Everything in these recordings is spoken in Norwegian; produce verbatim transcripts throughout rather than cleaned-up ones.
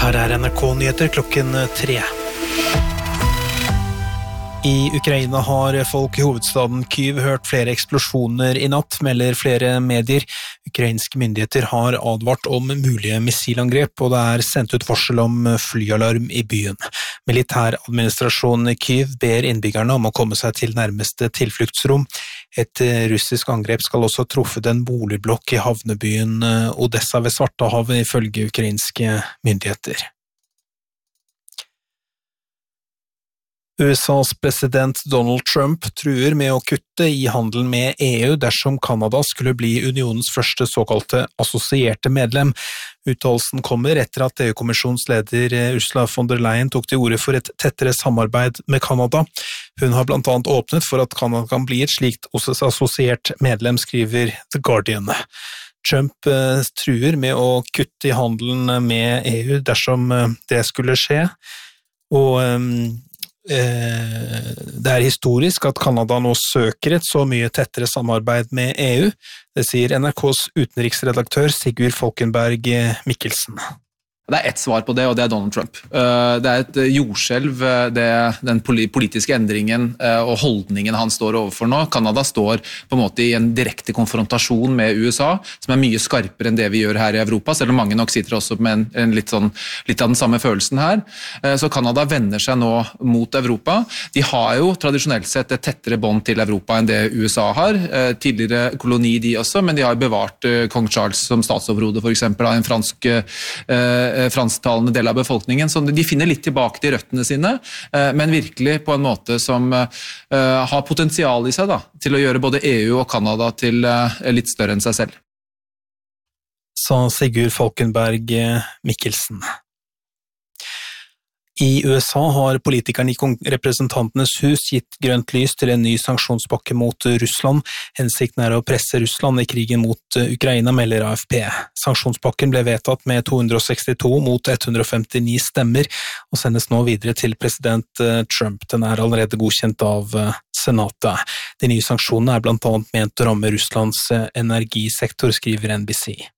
Her er N R K-nyheter klokken tre. I Ukraina har folk i hovedstaden Kyiv hørt flere eksplosjoner i natt, melder flere medier. Ukrainske myndigheter har advart om mulige missilangrep, og det er sendt ut varsel om flyalarm i byen. Militæradministrasjonen i Kyiv ber innbyggerne om å komme seg til nærmeste tilfluktsrom. Et russisk angrep skal også ha truffet en boligblokk i havnebyen Odessa ved Svartehavet, ifølge ukrainske myndigheter. U S A's president Donald Trump truer med å kutte i handelen med E U dersom Kanada skulle bli unionens første såkalte assosierte medlem. Uttalelsen kommer etter at E U-kommisjonens leder Ursula von der Leyen tok til orde for et tettere samarbeid med Kanada. Hun har blant annet åpnet for at Kanada kan bli et slikt assosiert medlem, skriver The Guardian. Trump uh, truer med å kutte i handelen med E U dersom uh, det skulle skje, og um, det er historisk at Kanada nå søker et så mye tettere samarbeid med E U, det sier N R K's utenriksredaktør Sigurd Falkenberg Mikkelsen. Det er ett svar på det, og det er Donald Trump. Det er et jordskjelv, det, den politiske endringen og holdningen han står overfor nå. Kanada står på en måte i en direkte konfrontasjon med U S A, som er mye skarpere enn det vi gjør her i Europa, selv om mange nok sitter også med en, en litt, sånn, litt av den samme følelsen her. Så Kanada vender seg nå mot Europa. De har jo tradisjonelt sett et tettere bånd til Europa enn det U S A har. Tidligere koloni de også, men de har bevart kong Charles som statsoverhode, for eksempel, av en fransk fransktalende del av befolkningen, så de finner litt tilbake til røttene sine, men virkelig på en måte som har potensial i seg da, til å gjøre både E U og Kanada til litt større enn seg selv. Sa Sigurd Falkenberg Mikkelsen. I U S A har politikerne i representantenes hus gitt grønt lys til en ny sanksjonspakke mot Russland. Hensikten er å presse Russland i krigen mot Ukraina, melder A F P. Sanksjonspakken ble vedtatt med to hundre og sekstito mot ett hundre og femtini stemmer, og sendes nå videre til president Trump. Den er allerede godkjent av Senatet. De nye sanksjonene er blant annet ment å ramme Russlands energisektor, skriver N B C.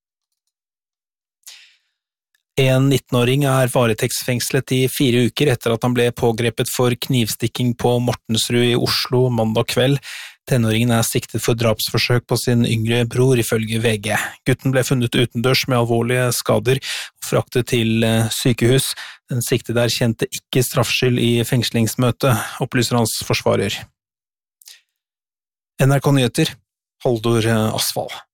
En nittenåring er varetektsfengslet i fire uker etter at han ble pågrepet for knivstikking på Mortensrud i Oslo mandag kveld. Tenåringen er siktet for drapsforsøk på sin yngre bror, ifølge V G. Gutten ble funnet utendørs med alvorlige skader og fraktet til sykehus. Den siktede erkjente ikke straffskyld i fengslingsmøtet, opplyser hans forsvarer. N R K-nyheter, Haldor Asfald.